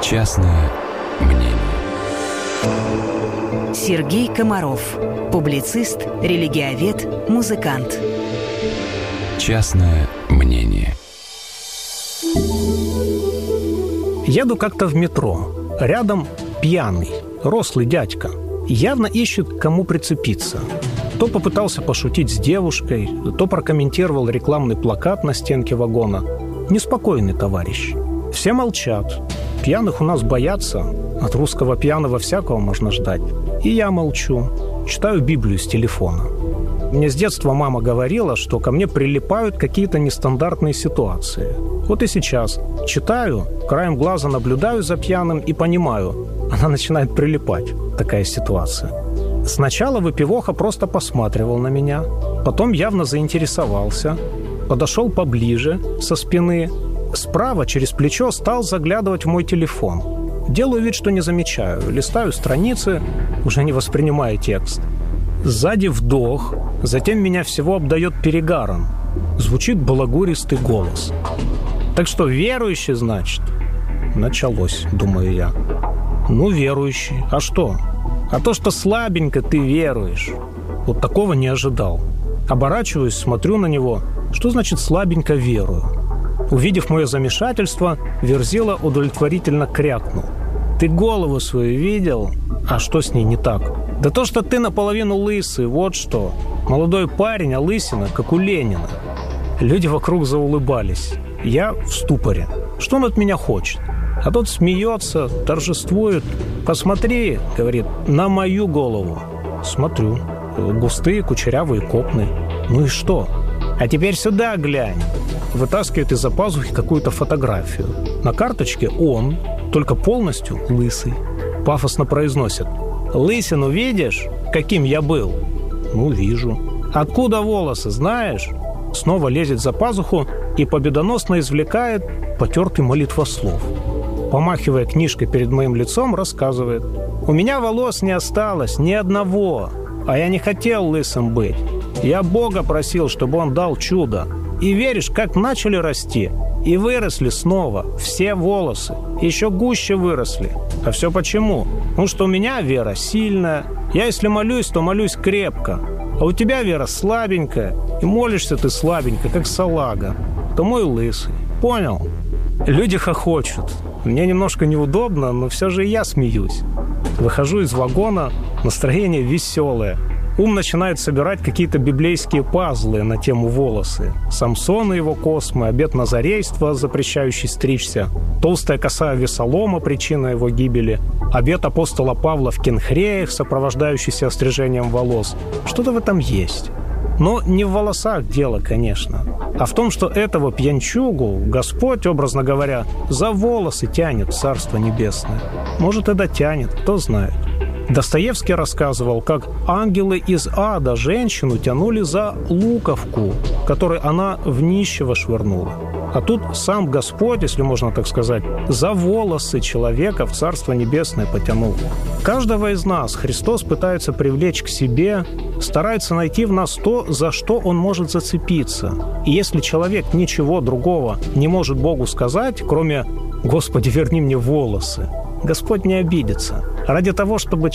Частное мнение. Сергей Комаров. Публицист, религиовед, музыкант. Частное мнение. Еду как-то в метро. Рядом пьяный, рослый дядька. Явно ищет, к кому прицепиться. То попытался пошутить с девушкой, то прокомментировал рекламный плакат на стенке вагона. Неспокойный товарищ. Все молчат. Пьяных у нас боятся. От русского пьяного всякого можно ждать. И я молчу. Читаю Библию с телефона. Мне с детства мама говорила, что ко мне прилипают какие-то нестандартные ситуации. Вот и сейчас. Читаю, краем глаза наблюдаю за пьяным и понимаю, она начинает прилипать, такая ситуация. Сначала выпивоха просто посматривал на меня, потом явно заинтересовался, подошел поближе со спины, справа через плечо стал заглядывать в мой телефон. Делаю вид, что не замечаю, листаю страницы, уже не воспринимая текст. Сзади вдох, затем меня всего обдает перегаром. Звучит балагуристый голос. «Так что, верующий, значит?» Началось, думаю я. «Ну, верующий. А что? А то, что слабенько ты веруешь». Вот такого не ожидал. Оборачиваюсь, смотрю на него. Что значит слабенько верую? Увидев мое замешательство, Верзила удовлетворительно крякнул. «Ты голову свою видел? А что с ней не так?» «Да то, что ты наполовину лысый, вот что. Молодой парень, а лысина, как у Ленина». Люди вокруг заулыбались. Я в ступоре. Что он от меня хочет? А тот смеется, торжествует. «Посмотри, — говорит, — на мою голову». Смотрю. Густые, кучерявые копны. Ну и что? «А теперь сюда глянь». Вытаскивает из-за пазухи какую-то фотографию. На карточке он, только полностью лысый. Пафосно произносит: «Лысину видишь, каким я был?» «Ну, вижу». «Откуда волосы, знаешь?» Снова лезет за пазуху и победоносно извлекает потертый молитвослов. Помахивая книжкой перед моим лицом, рассказывает: «У меня волос не осталось, ни одного, а я не хотел лысым быть. Я Бога просил, чтобы Он дал чудо. И веришь, как начали расти, и выросли снова все волосы, еще гуще выросли. А все почему? Потому что у меня вера сильная, я если молюсь, то молюсь крепко, а у тебя вера слабенькая, и молишься ты слабенько, как салага. То мой лысый. Понял?» Люди хохочут. Мне немножко неудобно, но все же и я смеюсь. Выхожу из вагона, настроение веселое. Ум начинает собирать какие-то библейские пазлы на тему волосы. Самсон и его космы, обет назарейства, запрещающий стричься, толстая коса Авесолома, причина его гибели, обет апостола Павла в Кенхреях, сопровождающийся острижением волос. Что-то в этом есть. Но не в волосах дело, конечно, а в том, что этого пьянчугу Господь, образно говоря, за волосы тянет в Царство Небесное. Может, и дотянет, кто знает. Достоевский рассказывал, как ангелы из ада женщину тянули за луковку, которой она в нищего швырнула. А тут сам Господь, если можно так сказать, за волосы человека в Царство Небесное потянул. Каждого из нас Христос пытается привлечь к себе, старается найти в нас то, за что он может зацепиться. И если человек ничего другого не может Богу сказать, кроме «Господи, верни мне волосы», Господь не обидится. Ради того, чтобы